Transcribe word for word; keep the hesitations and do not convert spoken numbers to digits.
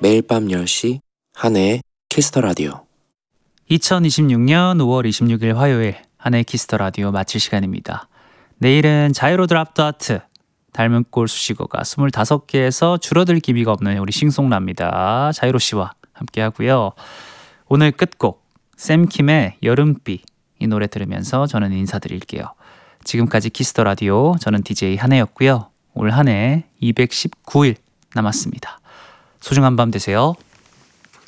매일 밤 열 시 한혜의 키스터 라디오. 이천이십육년 오월 이십육일 화요일 한혜의 키스터 라디오 마칠 시간입니다. 내일은 자이로 드랍 더 하트 닮은 꼴 수식어가 스물다섯 개에서 줄어들 기미가 없는 우리 싱송라입니다. 자이로 씨와 함께 하고요. 오늘 끝곡 샘킴의 여름비 이 노래 들으면서 저는 인사드릴게요. 지금까지 키스더 라디오 저는 디제이 한혜였고요. 올 한 해 이백십구 일 남았습니다. 소중한 밤 되세요.